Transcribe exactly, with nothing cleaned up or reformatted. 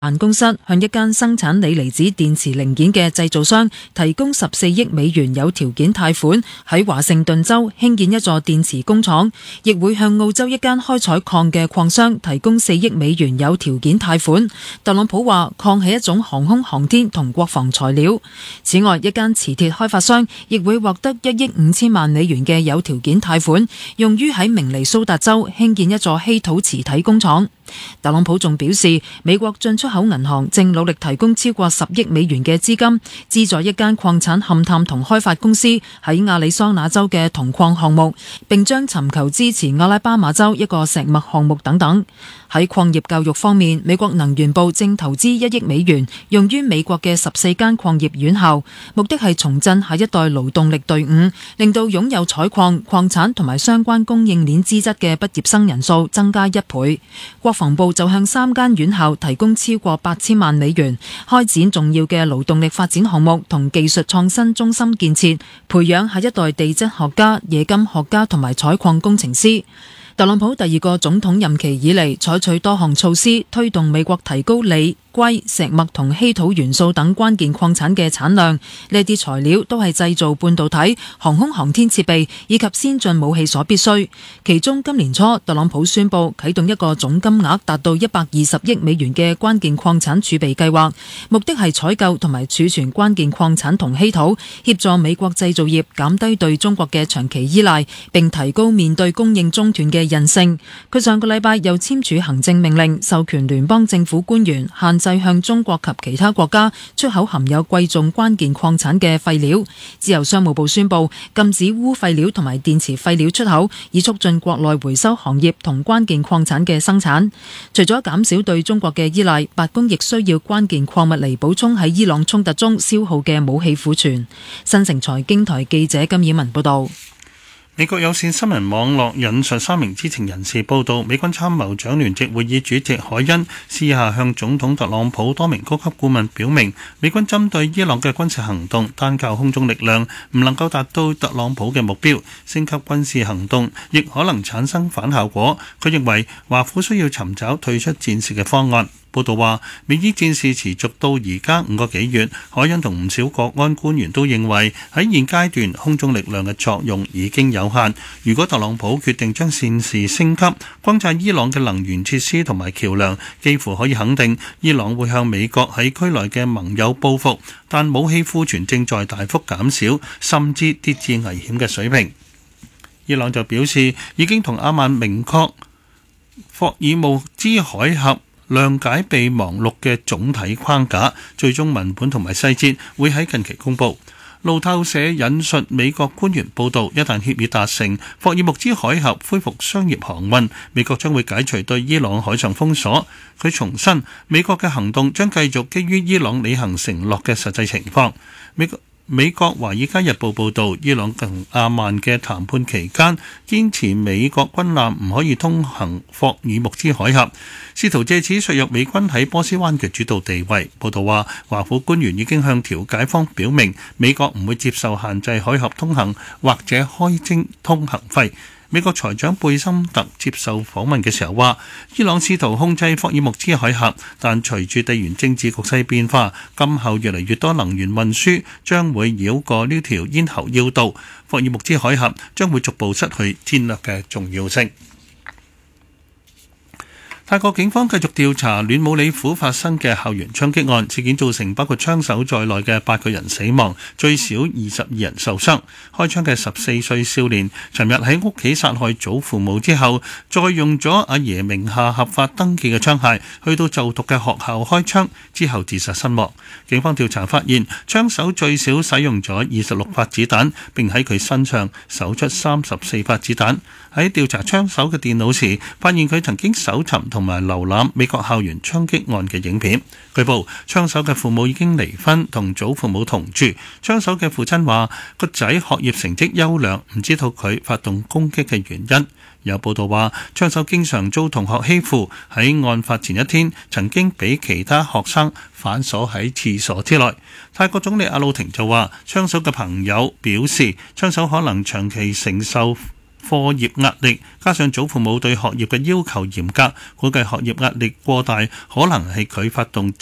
辦公室向一間生產鋰離子電池零件嘅製造商提供十四億美元有條件貸款，喺華盛頓州興建一座電池工廠，亦會向澳洲一間開採礦嘅礦商提供四億美元有條件貸款。特朗普話礦係一種航空航天同國防材料。此外，一間磁鐵開發商亦會獲得一億五千萬美元嘅有條件貸款，用於喺明尼蘇達州興建一座稀土磁體工廠。特朗普仲表示，美國進出口銀行正努力提供超過十億美元嘅資金，資助一間礦產勘探同開發公司喺亞利桑那州嘅銅礦項目，並將尋求支持阿拉巴馬州一個石墨項目等等。喺礦業教育方面，美國能源部正投資一億美元，用於美國嘅十四間礦業院校，目的係重振下一代勞動力隊伍，令到擁有採礦、礦產同埋相關供應鏈資質嘅畢業生人數增加一倍。國防部就向三間院校提供超過八千萬美元，開展重要嘅勞動力發展項目同技術創新中心建設，培養下一代地質學家、冶金學家同埋採礦工程師。特朗普第二個總統任期以嚟，採取多項措施，推動美國提高鋰、硅、石墨同稀土元素等關鍵礦產嘅產量。呢啲材料都係製造半導體、航空航天設備以及先進武器所必須。其中今年初，特朗普宣布啟動一個總金額達到一百二十億美元嘅關鍵礦產儲備計劃，目的係採購同埋儲存關鍵礦產同稀土，協助美國製造業減低對中國嘅長期依賴，並提高面對供應中斷嘅韌性。佢上個禮拜又簽署行政命令，授權聯邦政府官員限制向中國及其他國家出口含有貴重關鍵礦產嘅廢料。自由商務部宣布禁止鎢廢料同埋電池廢料出口，以促進國內回收行業同關鍵礦產嘅生產。除咗減少對中國嘅依賴，白宮亦需要關鍵礦物嚟補充喺伊朗衝突中消耗嘅武器庫存。新城財經台記者金以文報道。 美國有線新聞網絡引述三名知情人士報道，美軍參謀長聯席會議主席海恩私下向總統特朗普多名高級顧問表明，美軍針對伊朗嘅軍事行動單靠空中力量唔能夠達到特朗普嘅目標，升級軍事行動亦可能產生反效果。佢認為華府需要尋找退出戰事嘅方案。報道話，美伊戰事持續到而家五個幾月，海恩同唔少國安官員都認為喺現階段空中力量嘅作用已經有限。如果特朗普決定將戰事升級，轟炸伊朗嘅能源設施同埋橋梁，幾乎可以肯定伊朗會向美國喺區內嘅盟友報復，但武器庫存正在大幅減少，甚至跌至危險嘅水平。伊朗就表示已經同阿曼明確霍爾木茲海峽諒解備忘錄嘅總體框架，最終文本同埋細節會喺近期公佈。路透社引述美國官員報道，一旦協議達成，霍爾木茲海峽恢復商業航運，美國將會解除對伊朗海上封鎖。佢重申，美國嘅行動將繼續基於伊朗履行承諾嘅實際情況。美國美國《華爾街日報》報導，伊朗同阿曼嘅談判期間，堅持美國軍艦唔可以通行霍爾木茲海峽，試圖借此削弱美軍喺波斯灣嘅主導地位。報導話，華府官員已經向調解方表明，美國唔會接受限制海峽通行或者開徵通行費。美國財長貝森特接受訪問嘅時候話，伊朗試圖控制霍爾木茲海峽，但隨住地緣政治局勢變化，今後越嚟越多能源運輸將會繞過呢條咽喉要道，霍爾木茲海峽將會逐步失去戰略嘅重要性。泰國警方繼續調查暖武里府發生嘅校園槍擊案，事件造成包括槍手在內嘅八個人死亡，最少二十二人受傷。開槍嘅十四歲少年，尋日喺屋企殺害祖父母之後，再用咗阿爺名下合法登記嘅槍械，去到就讀嘅學校開槍，之後自殺身亡。警方調查發現，槍手最少使用咗二十六發子彈，並喺佢身上搜出三十四發子彈。喺調查槍手嘅電腦時，發現佢曾經搜尋同埋瀏覽美國校園槍擊案嘅影片。據報，槍手嘅父母已經離婚，同祖父母同住。槍手嘅父親話，個仔學業成績優良，唔知道佢發動攻擊嘅原因。有報道話，槍手經常遭同學欺負，喺案發前一天曾經俾其他學生反鎖喺廁所之內。泰國總理阿魯廷就話，槍手嘅朋友表示，槍手可能長期承受課業壓力，加上祖父母對學業嘅要求嚴格，估計學業壓力過大，可能係佢發動